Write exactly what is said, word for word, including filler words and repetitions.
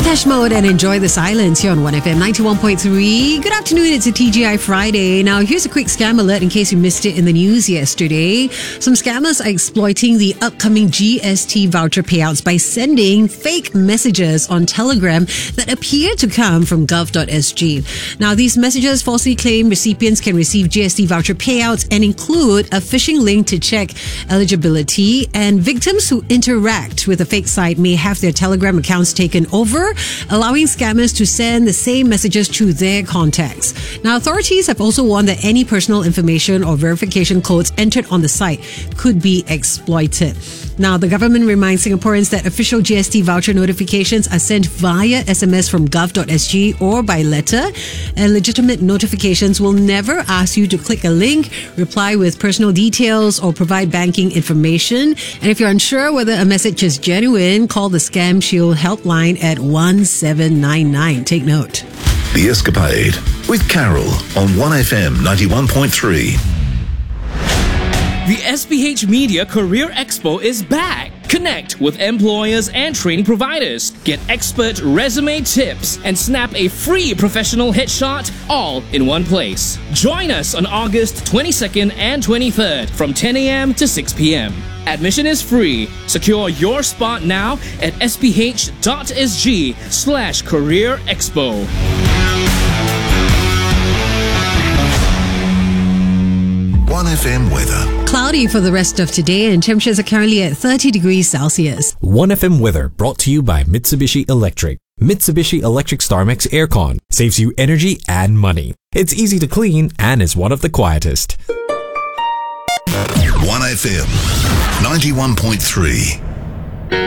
Depeche Mode and Enjoy the Silence here on one F M ninety-one point three. Good afternoon, it's a T G I Friday. Now, here's a quick scam alert in case you missed it in the news yesterday. Some scammers are exploiting the upcoming G S T voucher payouts by sending fake messages on Telegram that appear to come from gov dot s g. Now, these messages falsely claim recipients can receive G S T voucher payouts and include a phishing link to check eligibility, and victims who interact with a fake site may have their Telegram accounts taken over, allowing scammers to send the same messages to their contacts. Now, authorities have also warned that any personal information or verification codes entered on the site could be exploited. Now, the government reminds Singaporeans that official G S T voucher notifications are sent via S M S from gov dot s g or by letter, and legitimate notifications will never ask you to click a link, reply with personal details, or provide banking information. And if you're unsure whether a message is genuine, call the Scam Shield helpline at one seven nine nine. Take note. The Escapade with Carol on one F M ninety-one point three. The S P H Media Career Expo is back. Connect with employers and training providers. Get expert resume tips and snap a free professional headshot all in one place. Join us on August twenty-second and twenty-third from ten a.m. to six p.m. Admission is free. Secure your spot now at sph.sg slash career expo. one F M weather. Cloudy for the rest of today, and temperatures are currently at thirty degrees Celsius. one F M weather brought to you by Mitsubishi Electric. Mitsubishi Electric StarMax Aircon saves you energy and money. It's easy to clean and is one of the quietest. one F M ninety-one point three.